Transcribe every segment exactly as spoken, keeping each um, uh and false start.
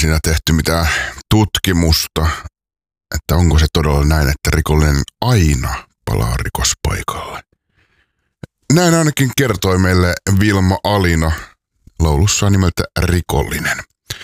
siinä tehty mitään tutkimusta, että onko se todella näin, että rikollinen aina palaa rikospaikalle. Näin ainakin kertoi meille Vilma Alina laulussaan nimeltä Rikollinen.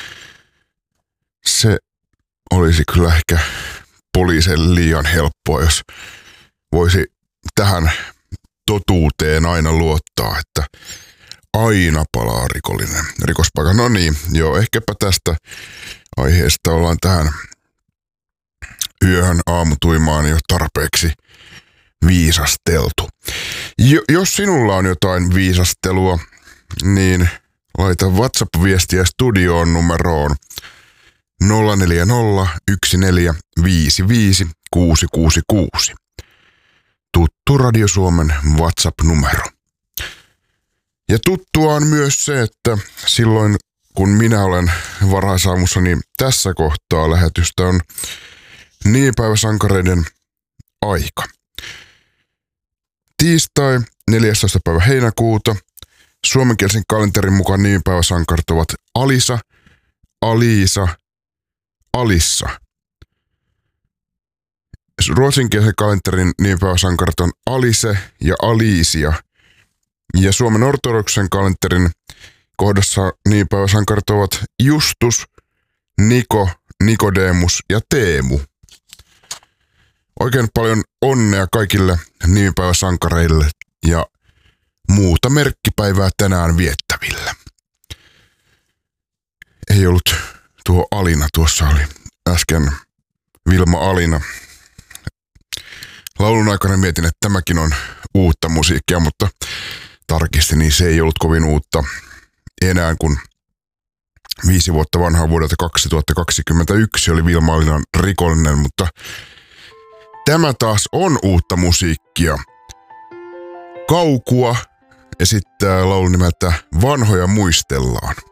Se olisi kyllä ehkä poliisille liian helppoa, jos voisi tähän totuuteen aina luottaa, että aina palaa rikollinen rikospaikka. No niin, joo, ehkäpä tästä aiheesta ollaan tähän yöhön aamutuimaan jo tarpeeksi viisasteltu. Jo, jos sinulla on jotain viisastelua, niin laita WhatsApp-viestiä studioon numeroon nolla neljä nolla yksi neljä viisi viisi kuusi kuusi kuusi. Tuttu Radio Suomen WhatsApp-numero. Ja tuttua on myös se, että silloin kun minä olen varhaisaamussa, niin tässä kohtaa lähetystä on nimipäiväsankareiden aika. Tiistai neljästoista päivä heinäkuuta. Suomenkielisen kalenterin mukaan nimipäiväsankarit ovat Alisa, Aliisa, Alissa. Ruotsinkielisen kalenterin nimipäiväsankarit on Alise ja Aliisia. Ja Suomen ortodoksen kalenterin kohdassa nimipäiväsankarit ovat Justus, Niko, Nikodemus ja Teemu. Oikein paljon onnea kaikille nimipäiväsankareille ja muuta merkkipäivää tänään viettäville. Ei ollut tuo Alina, tuossa oli äsken Vilma Alina. Laulun aikana mietin, että tämäkin on uutta musiikkia, mutta tarkistin, niin se ei ollut kovin uutta enää, kun viisi vuotta vanhaa vuodelta kaksituhattakaksikymmentäyksi oli Vilma Alinan Rikollinen, mutta tämä taas on uutta musiikkia. Kaukua esittää laulun nimeltä Vanhoja muistellaan.